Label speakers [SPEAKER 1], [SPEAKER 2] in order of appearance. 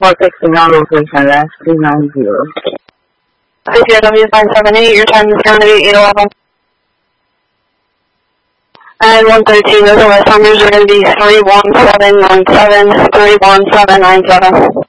[SPEAKER 1] 460 location, that's 390.
[SPEAKER 2] CPOW 578, your time is going to be 8:11. And 113, those are my numbers are going to be 31797, 31797.